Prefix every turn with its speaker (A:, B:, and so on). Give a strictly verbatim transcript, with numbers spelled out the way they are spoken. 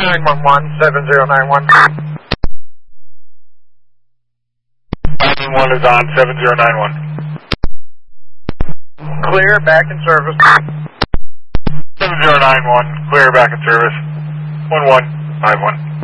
A: nine one one, seven zero nine one.
B: nine one one is on, seven zero nine one.
A: Clear, back in service.
B: seven zero nine one, clear, back in service. one one five one.